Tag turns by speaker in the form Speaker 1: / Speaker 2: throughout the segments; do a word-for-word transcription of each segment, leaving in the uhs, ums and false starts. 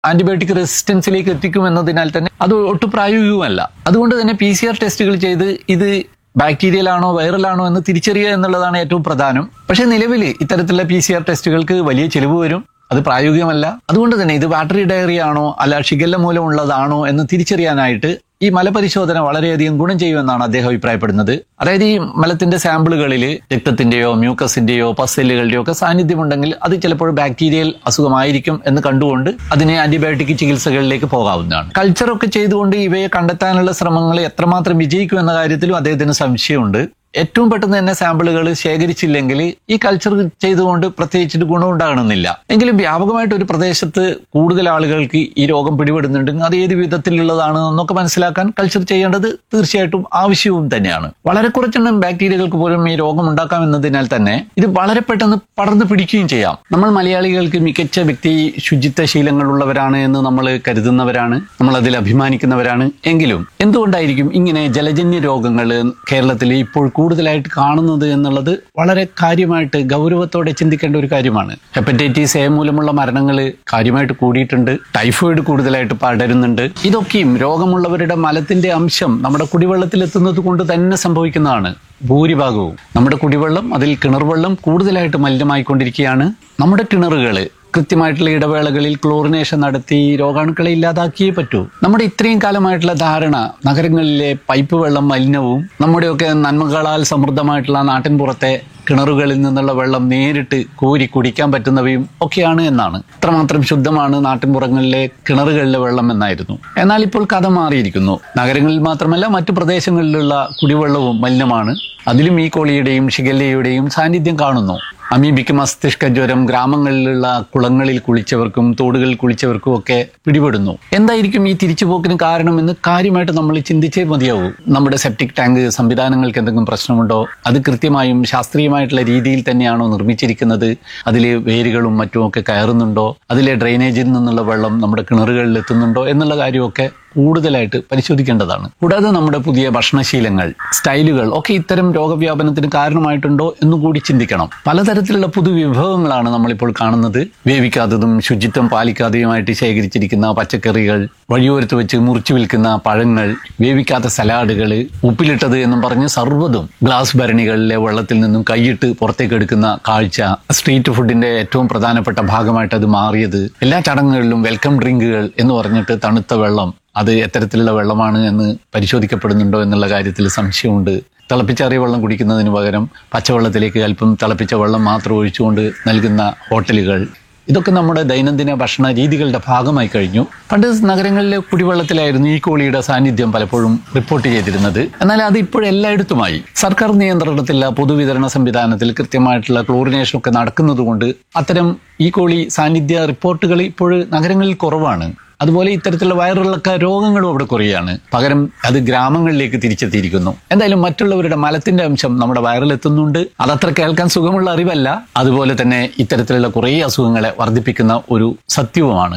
Speaker 1: Antibiotic റെസിസ്റ്റൻസിലേക്ക് എത്തിക്കുമെന്നതിനാൽ തന്നെ അത് ഒട്ടും പ്രായോഗികമല്ല. അതുകൊണ്ട് തന്നെ പി സി ആർ ടെസ്റ്റുകൾ ചെയ്ത് ഇത് ബാക്ടീരിയലാണോ വൈറലാണോ എന്ന് തിരിച്ചറിയുക എന്നുള്ളതാണ് ഏറ്റവും പ്രധാനം. പക്ഷേ നിലവിൽ ഇത്തരത്തിലുള്ള പി സി ആർ ടെസ്റ്റുകൾക്ക് വലിയ ചെലവ് വരും, അത് പ്രായോഗികമല്ല. അതുകൊണ്ട് തന്നെ ഇത് വാട്ടറി ഡയറിയ ആണോ അല്ല ഷിഗല്ല മൂലമുള്ളതാണോ എന്ന് തിരിച്ചറിയാനായിട്ട് ഈ മലപരിശോധന വളരെയധികം ഗുണം ചെയ്യുമെന്നാണ് അദ്ദേഹം അഭിപ്രായപ്പെടുന്നത്. അതായത് ഈ മലത്തിന്റെ സാമ്പിളുകളിൽ രക്തത്തിന്റെയോ മ്യൂക്കസിന്റെയോ പസ്സെല്ലുകളുടെയോ ഒക്കെ സാന്നിധ്യമുണ്ടെങ്കിൽ അത് ചിലപ്പോൾ ബാക്ടീരിയൽ അസുഖമായിരിക്കും എന്ന് കണ്ടുകൊണ്ട് അതിനെ ആന്റിബയോട്ടിക് ചികിത്സകളിലേക്ക് പോകാവുന്നതാണ്. കൾച്ചറൊക്കെ ചെയ്തുകൊണ്ട് ഇവയെ കണ്ടെത്താനുള്ള ശ്രമങ്ങൾ എത്രമാത്രം വിജയിക്കും എന്ന കാര്യത്തിലും അദ്ദേഹത്തിന് സംശയമുണ്ട്. ഏറ്റവും പെട്ടെന്ന് തന്നെ സാമ്പിളുകൾ ശേഖരിച്ചില്ലെങ്കിൽ ഈ കൾച്ചർ ചെയ്തുകൊണ്ട് പ്രത്യേകിച്ചിട്ട് ഗുണമുണ്ടാകണമെന്നില്ല. എങ്കിലും വ്യാപകമായിട്ട് ഒരു പ്രദേശത്ത് കൂടുതൽ ആളുകൾക്ക് ഈ രോഗം പിടിപെടുന്നുണ്ടെങ്കിൽ അത് ഏത് വിധത്തിലുള്ളതാണ് എന്നൊക്കെ മനസ്സിലാക്കാൻ കൾച്ചർ ചെയ്യേണ്ടത് തീർച്ചയായിട്ടും ആവശ്യവും തന്നെയാണ്. വളരെ കുറച്ചെണ്ണം ബാക്ടീരിയകൾക്ക് പോലും ഈ രോഗം ഉണ്ടാക്കാമെന്നതിനാൽ തന്നെ ഇത് വളരെ പെട്ടെന്ന് പടർന്നു പിടിക്കുകയും ചെയ്യാം. നമ്മൾ മലയാളികൾക്ക് മികച്ച വ്യക്തി ശുചിത്വ ശീലങ്ങളുള്ളവരാണ് എന്ന് നമ്മൾ കരുതുന്നവരാണ്, നമ്മൾ അതിൽ അഭിമാനിക്കുന്നവരാണ്. എങ്കിലും എന്തുകൊണ്ടായിരിക്കും ഇങ്ങനെ ജലജന്യ രോഗങ്ങൾ കേരളത്തിൽ ഇപ്പോൾ കൂടുതലായിട്ട് കാണുന്നത് എന്നുള്ളത് വളരെ കാര്യമായിട്ട് ഗൗരവത്തോടെ ചിന്തിക്കേണ്ട ഒരു കാര്യമാണ്. ഹെപ്പറ്റൈറ്റിസ് എ മൂലമുള്ള മരണങ്ങൾ കാര്യമായിട്ട് കൂടിയിട്ടുണ്ട്. ടൈഫോയിഡ് കൂടുതലായിട്ട് പടരുന്നുണ്ട്. ഇതൊക്കെയും രോഗമുള്ളവരുടെ മലത്തിന്റെ അംശം നമ്മുടെ കുടിവെള്ളത്തിൽ എത്തുന്നത് കൊണ്ട് തന്നെ സംഭവിക്കുന്നതാണ്. ഭൂരിഭാഗവും നമ്മുടെ കുടിവെള്ളം, അതിൽ കിണർവെള്ളം കൂടുതലായിട്ട് മലിനമായിക്കൊണ്ടിരിക്കുകയാണ്. നമ്മുടെ കിണറുകൾ കൃത്യമായിട്ടുള്ള ഇടവേളകളിൽ ക്ലോറിനേഷൻ നടത്തി രോഗാണുക്കളെ ഇല്ലാതാക്കിയേ പറ്റൂ. നമ്മുടെ ഇത്രയും കാലമായിട്ടുള്ള ധാരണ നഗരങ്ങളിലെ പൈപ്പ് വെള്ളം മലിനവും നമ്മുടെയൊക്കെ നന്മകളാൽ സമൃദ്ധമായിട്ടുള്ള നാട്ടിൻപുറത്തെ കിണറുകളിൽ നിന്നുള്ള വെള്ളം നേരിട്ട് കോരി കുടിക്കാൻ പറ്റുന്നവയും ഒക്കെയാണ് എന്നാണ്. ഇത്രമാത്രം ശുദ്ധമാണ് നാട്ടിൻപുറങ്ങളിലെ കിണറുകളിലെ വെള്ളം എന്നായിരുന്നു. എന്നാൽ ഇപ്പോൾ കഥ മാറിയിരിക്കുന്നു. നഗരങ്ങളിൽ മാത്രമല്ല മറ്റു പ്രദേശങ്ങളിലുള്ള കുടിവെള്ളവും മലിനമാണ്. അതിലും ഈ കോളിയുടെയും ഷിഗല്ലയുടെയും സാന്നിധ്യം കാണുന്നു. അമീബിക്ക് മസ്തിഷ്ക ജ്വരം ഗ്രാമങ്ങളിലുള്ള കുളങ്ങളിൽ കുളിച്ചവർക്കും തോടുകളിൽ കുളിച്ചവർക്കും ഒക്കെ പിടിപെടുന്നു. എന്തായിരിക്കും ഈ തിരിച്ചുപോക്കിന് കാരണമെന്ന് കാര്യമായിട്ട് നമ്മൾ ചിന്തിച്ചേ മതിയാവൂ. നമ്മുടെ സെപ്റ്റിക് ടാങ്ക് സംവിധാനങ്ങൾക്ക് എന്തെങ്കിലും പ്രശ്നമുണ്ടോ? അത് കൃത്യമായും ശാസ്ത്രീയമായിട്ടുള്ള രീതിയിൽ തന്നെയാണോ നിർമ്മിച്ചിരിക്കുന്നത്? അതിൽ വേരുകളും മറ്റുമൊക്കെ കയറുന്നുണ്ടോ? അതിലെ ഡ്രെയിനേജിൽ നിന്നുള്ള വെള്ളം നമ്മുടെ കിണറുകളിൽ എത്തുന്നുണ്ടോ എന്നുള്ള കാര്യമൊക്കെ കൂടുതലായിട്ട് പരിശോധിക്കേണ്ടതാണ്. കൂടാതെ നമ്മുടെ പുതിയ ഭക്ഷണശീലങ്ങൾ, സ്റ്റൈലുകൾ ഒക്കെ ഇത്തരം രോഗവ്യാപനത്തിന് കാരണമായിട്ടുണ്ടോ എന്നുകൂടി ചിന്തിക്കണം. പലതരത്തിലുള്ള പുതുവിഭവങ്ങളാണ് നമ്മളിപ്പോൾ കാണുന്നത്. വേവിക്കാത്തതും ശുചിത്വം പാലിക്കാതെയുമായിട്ട് ശേഖരിച്ചിരിക്കുന്ന പച്ചക്കറികൾ, വഴിയോരത്ത് വെച്ച് മുറിച്ചു വിൽക്കുന്ന പഴങ്ങൾ, വേവിക്കാത്ത സലാഡുകൾ, ഉപ്പിലിട്ടത് എന്നും പറഞ്ഞ് സർവ്വതും ഗ്ലാസ് ഭരണികളിലെ വെള്ളത്തിൽ നിന്നും കൈയിട്ട് പുറത്തേക്ക് എടുക്കുന്ന കാഴ്ച സ്ട്രീറ്റ് ഫുഡിന്റെ ഏറ്റവും പ്രധാനപ്പെട്ട ഭാഗമായിട്ട് അത് മാറിയത്. എല്ലാ ചടങ്ങുകളിലും വെൽക്കം ഡ്രിങ്കുകൾ എന്ന് പറഞ്ഞിട്ട് തണുത്ത വെള്ളം, അത് എത്തരത്തിലുള്ള വെള്ളമാണ് എന്ന് പരിശോധിക്കപ്പെടുന്നുണ്ടോ എന്നുള്ള കാര്യത്തിൽ സംശയമുണ്ട്. തിളപ്പിച്ചാറിയ വെള്ളം കുടിക്കുന്നതിന് പകരം പച്ചവെള്ളത്തിലേക്ക് അല്പം തിളപ്പിച്ച വെള്ളം മാത്രം ഒഴിച്ചുകൊണ്ട് നൽകുന്ന ഹോട്ടലുകൾ, ഇതൊക്കെ നമ്മുടെ ദൈനംദിന ഭക്ഷണ രീതികളുടെ ഭാഗമായി കഴിഞ്ഞു. പണ്ട് നഗരങ്ങളിലെ കുടിവെള്ളത്തിലായിരുന്നു ഈ കോളിയുടെ സാന്നിധ്യം പലപ്പോഴും റിപ്പോർട്ട് ചെയ്തിരുന്നത്. എന്നാൽ അത് ഇപ്പോൾ എല്ലായിടത്തുമായി. സർക്കാർ നിയന്ത്രണത്തിലുള്ള പൊതുവിതരണ സംവിധാനത്തിൽ കൃത്യമായിട്ടുള്ള ക്ലോറിനേഷൻ ഒക്കെ നടക്കുന്നത് കൊണ്ട് അത്തരം ഈ കോളി സാന്നിധ്യ റിപ്പോർട്ടുകൾ ഇപ്പോൾ നഗരങ്ങളിൽ കുറവാണ്. അതുപോലെ ഇത്തരത്തിലുള്ള വയറിളക്ക രോഗങ്ങളും അവിടെ കുറയാണ്. പകരം അത് ഗ്രാമങ്ങളിലേക്ക് തിരിച്ചെത്തിയിരിക്കുന്നു. എന്തായാലും മറ്റുള്ളവരുടെ മലത്തിന്റെ അംശം നമ്മുടെ വയറിലെത്തുന്നുണ്ട്. അതത്ര കേൾക്കാൻ സുഖമുള്ള അറിവല്ല, അതുപോലെ തന്നെ ഇത്തരത്തിലുള്ള കുറേ അസുഖങ്ങളെ വർദ്ധിപ്പിക്കുന്ന ഒരു സത്യവുമാണ്.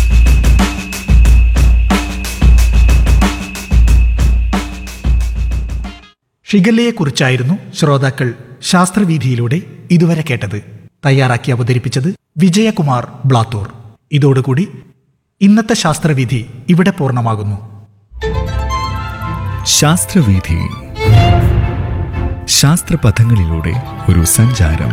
Speaker 2: ഷിഗല്ലയെക്കുറിച്ചായിരുന്നു ശ്രോതാക്കൾ ശാസ്ത്രവീഥിയിലൂടെ ഇതുവരെ കേട്ടത്. തയ്യാറാക്കി അവതരിപ്പിച്ചത് വിജയകുമാർ ബ്ലാത്തൂർ. ഇതോടുകൂടി ഇന്നത്തെ ശാസ്ത്രവിധി ഇവിടെ പൂർണ്ണമാകുന്നു.
Speaker 3: ശാസ്ത്രവീഥി, ശാസ്ത്രപഥങ്ങളിലൂടെ ഒരു സഞ്ചാരം.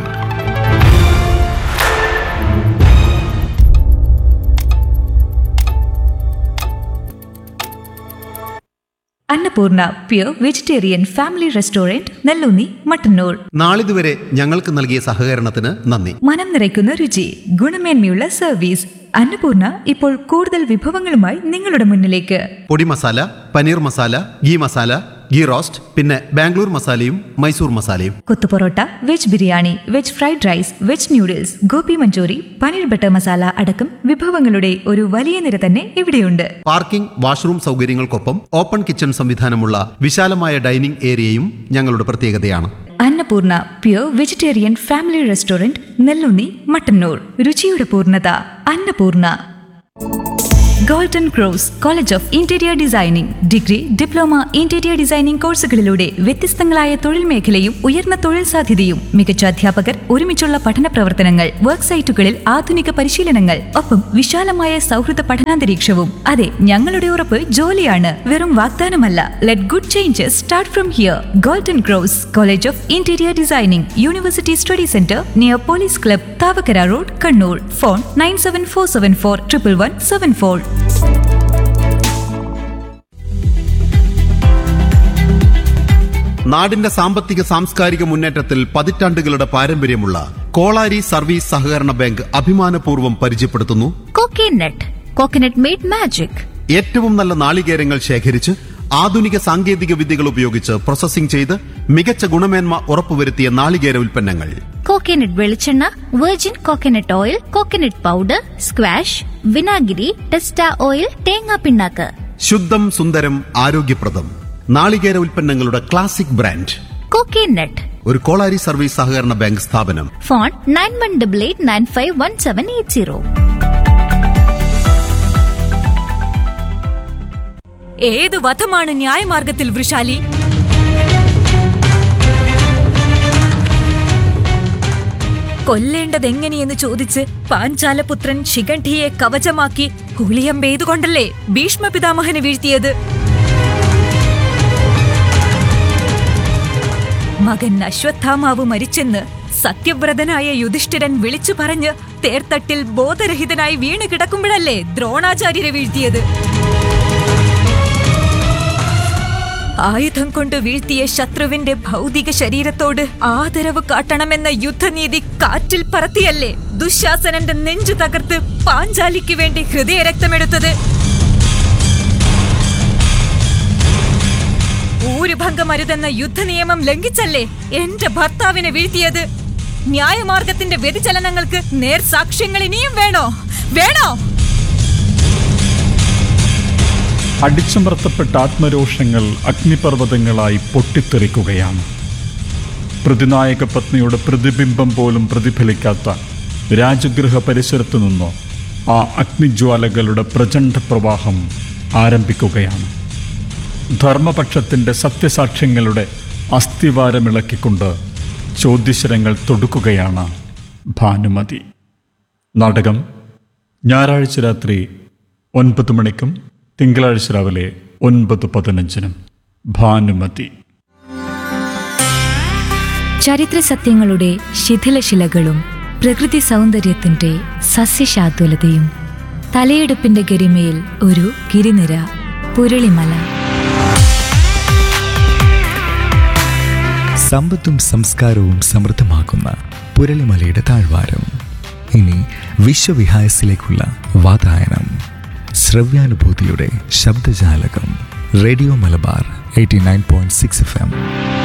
Speaker 4: Annapurna pure vegetarian family restaurant, Nelloonni, Mattannur.
Speaker 5: നാളിതുവരെ ഞങ്ങൾക്ക് നൽകിയ സഹകരണത്തിന് നന്ദി.
Speaker 4: മനം നിറയ്ക്കുന്ന രുചി, ഗുണമേന്മയുള്ള സർവീസ്. അന്നപൂർണ ഇപ്പോൾ കൂടുതൽ വിഭവങ്ങളുമായി നിങ്ങളുടെ മുന്നിലേക്ക്.
Speaker 5: പൊടി മസാല, പനീർ മസാല, ഗീ മസാല, ഗീ റോസ്റ്റ്, പിന്നെ ബാംഗ്ലൂർ മസാലയും മൈസൂർ മസാലയും.
Speaker 4: Kothu parotta, veg biryani, veg fried rice, veg noodles, Gopi Manchurian, paneer butter masala അടക്കം വിഭവങ്ങളുടെ ഒരു വലിയ നിര തന്നെ ഇവിടെയുണ്ട്.
Speaker 5: പാർക്കിംഗ്, വാഷ്റൂം സൗകര്യങ്ങൾക്കൊപ്പം ഓപ്പൺ കിച്ചൺ സംവിധാനമുള്ള വിശാലമായ ഡൈനിംഗ് ഏരിയയും ഞങ്ങളുടെ പ്രത്യേകതയാണ്.
Speaker 4: Annapurna pure vegetarian family restaurant, Nelloonni, Mattannur. രുചിയുടെ പൂർണ്ണത Annapurna. Golden cross college of interior designing degree diploma interior designing കോഴ്സുകളിലൂടെ വ്യത്യസ്തങ്ങളായ തൊഴിൽ മേഖലയും ഉയർന്ന തൊഴിൽ സാധ്യതയും മികച്ച അധ്യാപകർ ഒരുമിച്ചുള്ള പഠന പ്രവർത്തനങ്ങൾ വർക്ക് സൈറ്റുകളിൽ ആധുനിക പരിശീലനങ്ങൾ ഒപ്പം വിശാലമായ സൗഹൃദ പഠനാന്തരീക്ഷവും. അതെ, ഞങ്ങളുടെ ഉറപ്പ് ജോലിയാണ്, വെറും വാഗ്ദാനമല്ല. Let good changes start from here. Golden cross college of interior designing university study centre near police club Thavakkara road Kannur. Phone nine seven four seven four triple one seven four.
Speaker 5: നാടിന്റെ സാമ്പത്തിക സാംസ്കാരിക മുന്നേറ്റത്തിൽ പതിറ്റാണ്ടുകളുടെ പാരമ്പര്യമുള്ള കോളാരി സർവീസ് സഹകരണ ബാങ്ക് അഭിമാനപൂർവ്വം പരിചയപ്പെടുത്തുന്നു
Speaker 4: coconut coconut made magic.
Speaker 5: ഏറ്റവും നല്ല നാളികേരങ്ങൾ ശേഖരിച്ച് ആധുനിക സാങ്കേതിക വിദ്യകൾ ഉപയോഗിച്ച് പ്രോസസ്സിംഗ് ചെയ്ത് മികച്ച ഗുണമേന്മ ഉറപ്പുവരുത്തിയ നാളികേര ഉൽപ്പന്നങ്ങൾ.
Speaker 6: കോക്കനട്ട് വെളിച്ചെണ്ണ, virgin coconut oil, coconut powder, squash, വിനാഗിരി, ടെസ്റ്റ ഓയിൽ, തേങ്ങാ പിണ്ണാക്ക്.
Speaker 5: ശുദ്ധം സുന്ദരം ആരോഗ്യപ്രദം നാളികേര ഉൽപ്പന്നങ്ങളുടെ ക്ലാസിക് ബ്രാൻഡ്
Speaker 6: കോക്കനട്ട്.
Speaker 5: ഒരു കോളാരി സർവീസ് സഹകരണ ബാങ്ക് സ്ഥാപനം.
Speaker 6: Phone nine one double eight nine five one seven eight zero.
Speaker 4: ഏത് വധമാണ് ന്യായമാർഗത്തിൽ വൃഷാലി? കൊല്ലേണ്ടതെങ്ങനെയെന്ന് ചോദിച്ച് പാഞ്ചാലപുത്രൻ ശിഖണ്ഡിയെ കവചമാക്കി ഹുളിയമ്പെയ്തുകൊണ്ടല്ലേ ഭീഷ്മ പിതാമഹനെ വീഴ്ത്തിയത്? മകൻ അശ്വത്ഥാമാവ് മരിച്ചെന്ന് സത്യവ്രതനായ യുധിഷ്ഠിരൻ വിളിച്ചു പറഞ്ഞ് തേർത്തട്ടിൽ ബോധരഹിതനായി വീണ് കിടക്കുമ്പോഴല്ലേ ദ്രോണാചാര്യരെ വീഴ്ത്തിയത്? ആയുധം കൊണ്ട് വീഴ്ത്തിയ ശത്രുവിന്റെ ഭൗതിക ശരീരത്തോട് ആദരവ് കാട്ടണമെന്ന യുദ്ധനീതി കാറ്റിൽ പറത്തിയല്ലേ ദുശാസനന്റെ നെഞ്ചു തകർത്ത് പാഞ്ചാലിക്ക് വേണ്ടി ഹൃദയരക്തമെടുത്തത്? ഊരുഭംഗമരുതെന്ന യുദ്ധനിയമം ലംഘിച്ചല്ലേ എന്റെ ഭർത്താവിനെ വീഴ്ത്തിയത്? ന്യായമാർഗത്തിന്റെ വ്യതിചലനങ്ങൾക്ക് നേർ സാക്ഷ്യങ്ങൾ ഇനിയും വേണോ വേണോ?
Speaker 7: അടിച്ചമർത്തപ്പെട്ട ആത്മരോഷങ്ങൾ അഗ്നിപർവ്വതങ്ങളായി പൊട്ടിത്തെറിക്കുകയാണ്. പ്രതിനായക പത്നിയുടെ പ്രതിബിംബം പോലും പ്രതിഫലിക്കാത്ത രാജഗൃഹ പരിസരത്തു നിന്നോ ആ അഗ്നിജ്വാലകളുടെ പ്രചണ്ഡ പ്രവാഹം ആരംഭിക്കുകയാണ്. ധർമ്മപക്ഷത്തിൻ്റെ സത്യസാക്ഷ്യങ്ങളുടെ അസ്ഥിവാരമിളക്കിക്കൊണ്ട് ചോദ്യശരങ്ങൾ തൊടുക്കുകയാണ് ഭാനുമതി. നാടകം ഞായറാഴ്ച രാത്രി ഒൻപത് മണിക്കും തിങ്കളാഴ്ച രാവിലെ ഒൻപത് പതിനഞ്ചിനും. ഭാനുമതി.
Speaker 4: ചരിത്ര സത്യങ്ങളുടെ ശിഥിലശിലകളും പ്രകൃതി സൗന്ദര്യത്തിന്റെ സസ്യശാദ്വലതയും തലയെടുപ്പിന്റെ ഗരിമയിൽ ഒരു ഗിരിനിര പുരളിമല.
Speaker 3: സമ്പത്തും സംസ്കാരവും സമൃദ്ധമാക്കുന്ന പുരളിമലയുടെ താഴ്വാരം. ഇനി വിശ്വവിഹായസിലേക്കുള്ള വാതായനം. ശ്രവ്യാനുഭൂതിയുടെ ശബ്ദജാലകം. Radio Malabar eighty nine point six F M.